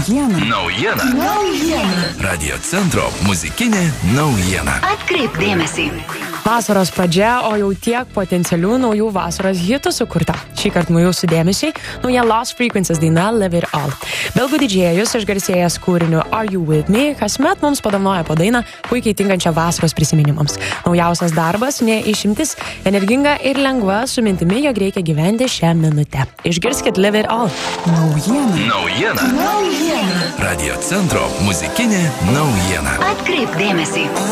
Naujiena. Radio centro muzikinė naujiena. Atkreipk dėmesį. Vasaros pradžia, o jau tiek potencialių naujų vasaros hitų sukurta. Šįkart nuo jūsų dėmesiai nauja Lost Frequencies daina Live It All. Belgų didžėjus išgarsėjęs kūriniu Are You With Me kasmet mums padovanoja po dainą puikiai tinkančią vasaros prisiminimams. Naujausias darbas, ne išimtis, energinga ir lengva, su mintimi, jog reikia gyventi šią minutę. Išgirskit Live It All. Naujiena. Radio centro muzikinė naujiena. Atkreipk dėmesį.